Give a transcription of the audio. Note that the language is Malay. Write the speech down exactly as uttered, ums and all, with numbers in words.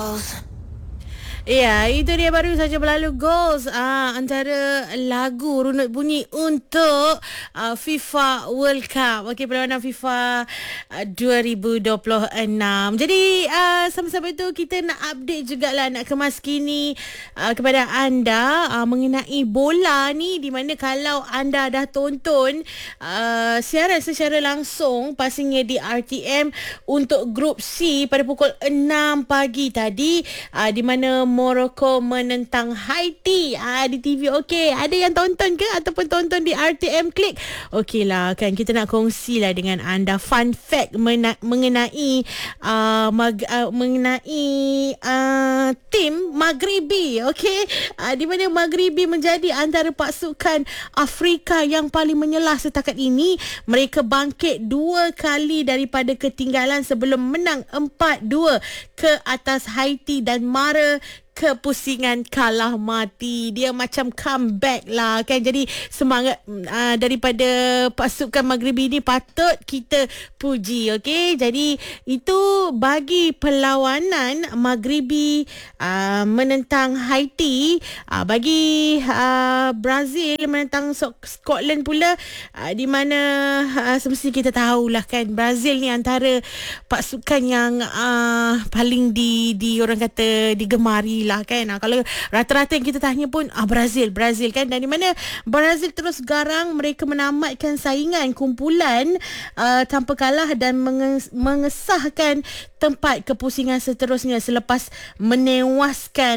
goals. Ya, itu dia baru saja berlalu Goals ah, antara lagu runut bunyi untuk uh, FIFA World Cup. Okey, perlawanan FIFA uh, dua ribu dua puluh enam. Jadi uh, sama-sama itu kita nak update jugalah, nak kemaskini uh, kepada anda uh, mengenai bola ni, di mana kalau anda dah tonton uh, siaran secara langsung pastinya di R T M untuk grup C pada pukul enam pagi tadi, uh, di mana Morocco menentang Haiti ah, di T V. Okey, ada yang tonton ke ataupun tonton di R T M Klik? Okeylah kan, kita nak kongsilah dengan anda fun fact mena- mengenai uh, mag- uh, mengenai uh, tim Maghribi. Okey, uh, di mana Maghribi menjadi antara pasukan Afrika yang paling menyelah setakat ini. Mereka bangkit dua kali daripada ketinggalan sebelum menang empat dua ke atas Haiti dan mara kepusingan kalah mati. Dia macam comeback lah kan. Jadi semangat uh, daripada pasukan Maghribi ni patut kita puji. Okey, jadi itu bagi perlawanan Maghribi uh, menentang Haiti. uh, Bagi uh, Brazil menentang Scotland pula, uh, di mana uh, semestinya kita tahulah kan, Brazil ni antara pasukan yang uh, paling di, di orang kata digemari lah kan. Nah, kalau rata-rata yang kita tanya pun ah, Brazil, Brazil kan. Dan di mana Brazil terus garang, mereka menamatkan saingan kumpulan uh, tanpa kalah dan menges- mengesahkan tempat kepusingan seterusnya selepas menewaskan